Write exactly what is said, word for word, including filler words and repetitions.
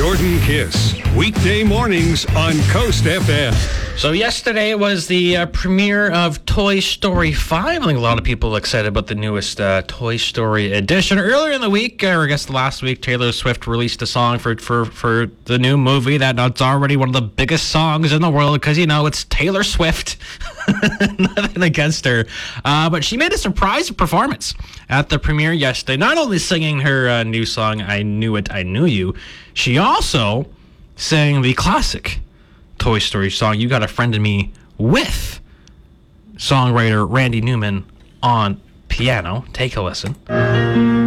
Gordon Kiss, weekday mornings on Coast F M. So yesterday was the uh, premiere of Toy Story five. I think a lot of people are excited about the newest uh, Toy Story edition. Earlier in the week, or I guess last week, Taylor Swift released a song for, for, for the new movie that it's already one of the biggest songs in the world because, you know, it's Taylor Swift. Nothing against her. Uh, but she made a surprise performance at the premiere yesterday. Not only singing her uh, new song, I Knew It, I Knew You, she also sang the classic Toy Story song, You Got a Friend in Me, with songwriter Randy Newman on piano. Take a listen.